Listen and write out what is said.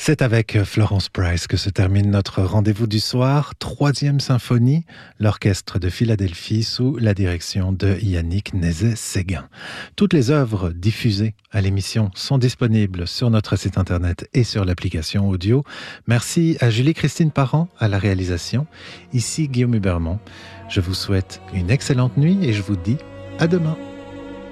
C'est avec Florence Price que se termine notre rendez-vous du soir. 3e symphonie, l'orchestre de Philadelphie sous la direction de Yannick Nézet-Séguin. Toutes les œuvres diffusées à l'émission sont disponibles sur notre site internet et sur l'application audio. Merci à Julie-Christine Parent à la réalisation. Ici Guillaume Hubermont. Je vous souhaite une excellente nuit et je vous dis à demain.